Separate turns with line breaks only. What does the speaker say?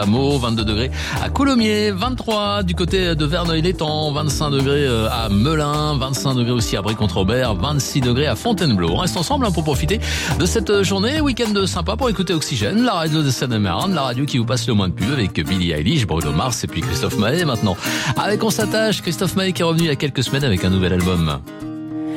à Meaux, 22 degrés à Coulommiers, 23 du côté de Verneuil-l'Étang, 25 degrés à Melun, 25 degrés aussi à Brie-Comte-Robert, 26 degrés à Fontainebleau. On reste ensemble pour profiter de cette journée, week-end sympa pour écouter Oxygène, la radio de Seine-et-Marne, la radio qui vous passe le moins de pub avec Billie Eilish, Bruno Mars et puis Christophe Maé maintenant. Avec On s'attache, Christophe Maé qui est revenu il y a quelques semaines avec un nouvel album.